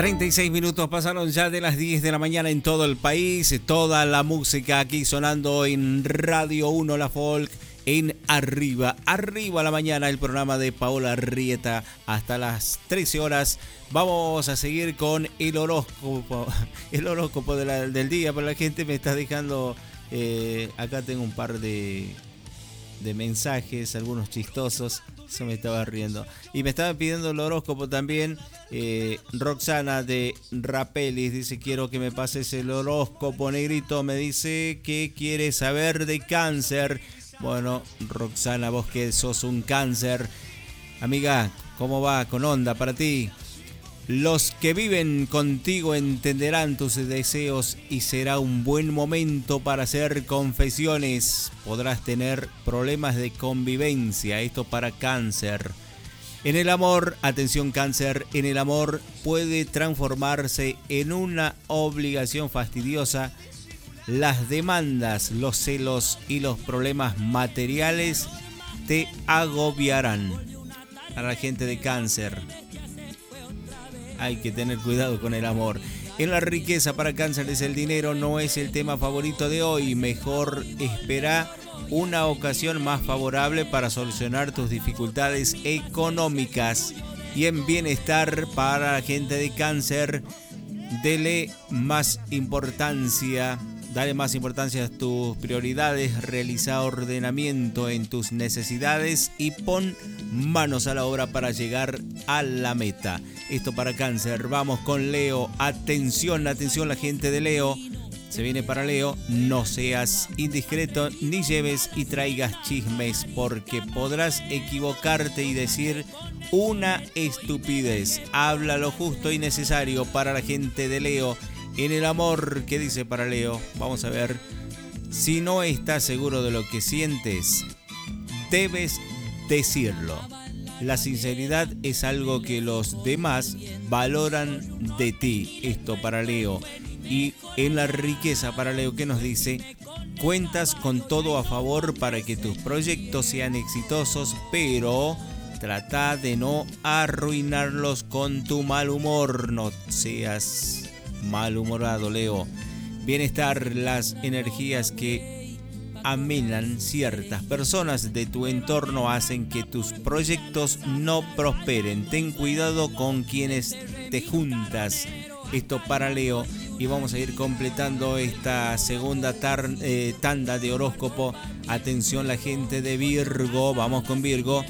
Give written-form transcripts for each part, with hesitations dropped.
36 minutos pasaron ya de las 10 de la mañana en todo el país. Toda la música aquí sonando en Radio 1 La Folk, en Arriba la Mañana, el programa de Paola Arrieta hasta las 13 horas. Vamos a seguir con el horóscopo del día, pero la gente me está dejando, acá tengo un par de mensajes, algunos chistosos, eso me estaba riendo. Y me estaban pidiendo el horóscopo también. Roxana de Rapelis dice: quiero que me pases el horóscopo, negrito. Me dice que quiere saber de cáncer. Bueno, Roxana, vos que sos un cáncer, amiga, ¿cómo va? Con onda para ti. Los que viven contigo entenderán tus deseos y será un buen momento para hacer confesiones. Podrás tener problemas de convivencia, esto para cáncer. En el amor, atención cáncer, en el amor puede transformarse en una obligación fastidiosa. Las demandas, los celos y los problemas materiales te agobiarán. A la gente de cáncer, hay que tener cuidado con el amor. En la riqueza, para cáncer, es el dinero, no es el tema favorito de hoy. Mejor espera una ocasión más favorable para solucionar tus dificultades económicas. Y en bienestar, para la gente de cáncer, dale más importancia a tus prioridades, realiza ordenamiento en tus necesidades y pon manos a la obra para llegar a la meta. Esto para cáncer. Vamos con Leo. Atención la gente de Leo. Se viene para Leo. No seas indiscreto ni lleves y traigas chismes, porque podrás equivocarte y decir una estupidez. Habla lo justo y necesario para la gente de Leo. En el amor, ¿qué dice para Leo? Vamos a ver. Si no estás seguro de lo que sientes, debes decirlo. La sinceridad es algo que los demás valoran de ti. Esto para Leo. Y en la riqueza, para Leo, ¿qué nos dice? Cuentas con todo a favor para que tus proyectos sean exitosos, pero trata de no arruinarlos con tu mal humor. No seas malhumorado, Leo. Bienestar, las energías que amenan ciertas personas de tu entorno hacen que tus proyectos no prosperen. Ten cuidado con quienes te juntas. Esto para Leo. Y vamos a ir completando esta segunda tanda de horóscopo. Atención la gente de Virgo. Vamos con Virgo.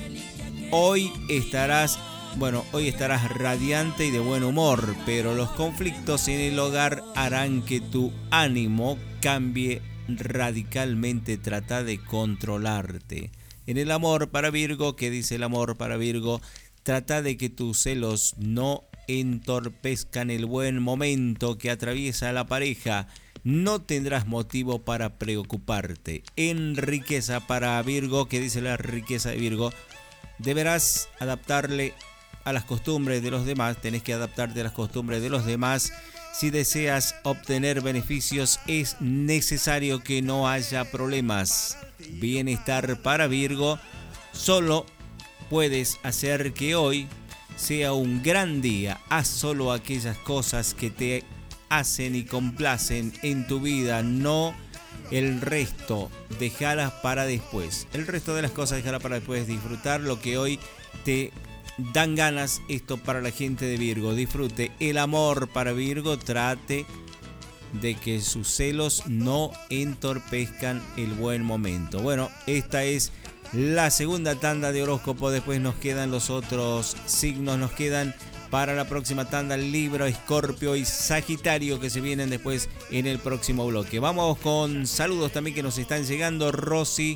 Hoy estarás radiante y de buen humor, pero los conflictos en el hogar harán que tu ánimo cambie radicalmente. Trata de controlarte. En el amor, para Virgo, ¿qué dice el amor para Virgo? Trata de que tus celos no entorpezcan el buen momento que atraviesa la pareja. No tendrás motivo para preocuparte. En riqueza, para Virgo, ¿qué dice la riqueza de Virgo? Deberás adaptarle a las costumbres de los demás. Tenés que adaptarte a las costumbres de los demás. Si deseas obtener beneficios, es necesario que no haya problemas. Bienestar, para Virgo. Solo puedes hacer que hoy sea un gran día. Haz solo aquellas cosas que te hacen y complacen en tu vida, no el resto. Dejalas para después. El resto de las cosas dejarás para después. Disfrutar lo que hoy te dan ganas. Esto para la gente de Virgo. Disfrute. El amor, para Virgo, trate de que sus celos no entorpezcan el buen momento. Bueno, esta es la segunda tanda de horóscopo. Después nos quedan los otros signos. Nos quedan para la próxima tanda Libra, Escorpio y Sagitario, que se vienen después en el próximo bloque. Vamos con saludos también que nos están llegando. Rosy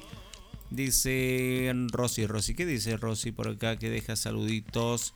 dice... Rosy, ¿qué dice Rosy por acá? Que deja saluditos.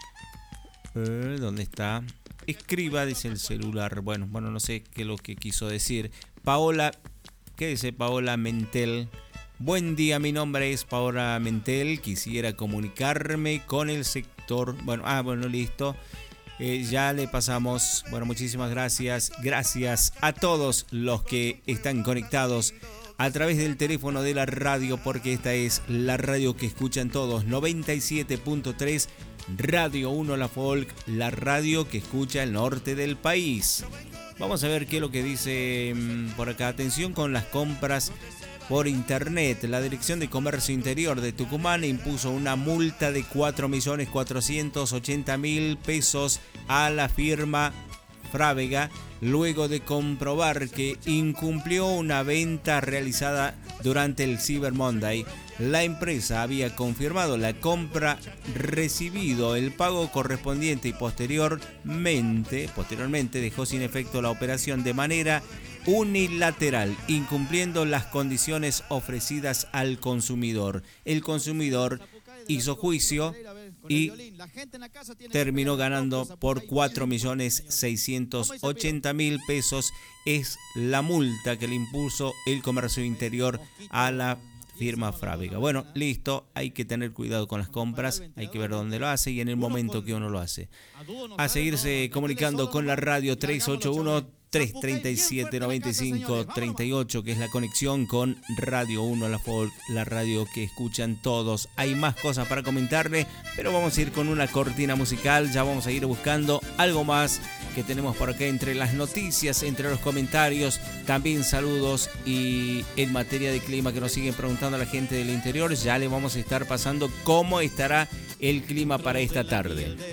¿Dónde está? Escriba, dice el celular. Bueno, no sé qué es lo que quiso decir. Paola, ¿qué dice Paola Mentel? Buen día, mi nombre es Paola Mentel. Quisiera comunicarme con el sector... Bueno, listo. Ya le pasamos. Bueno, muchísimas gracias. Gracias a todos los que están conectados a través del teléfono de la radio, porque esta es la radio que escuchan todos. 97.3 Radio 1 La Folk, la radio que escucha el norte del país. Vamos a ver qué es lo que dice por acá. Atención con las compras por internet. La Dirección de Comercio Interior de Tucumán impuso una multa de 4.480.000 pesos a la firma Frávega luego de comprobar que incumplió una venta realizada durante el Cyber Monday. La empresa había confirmado la compra, recibido el pago correspondiente y posteriormente dejó sin efecto la operación de manera unilateral, incumpliendo las condiciones ofrecidas al consumidor. El consumidor hizo juicio y terminó ganando por 4.680.000 pesos. Es la multa que le impuso el Comercio Interior a la firma Frávega. Bueno, listo, hay que tener cuidado con las compras, hay que ver dónde lo hace y en el momento que uno lo hace. A seguirse comunicando con la radio 381-337-9538, que es la conexión con Radio 1 La Folk, la radio que escuchan todos. Hay más cosas para comentarle, pero vamos a ir con una cortina musical, ya vamos a ir buscando algo más que tenemos por acá entre las noticias, entre los comentarios, también saludos y en materia de clima que nos siguen preguntando a la gente del interior, ya le vamos a estar pasando cómo estará el clima para esta tarde.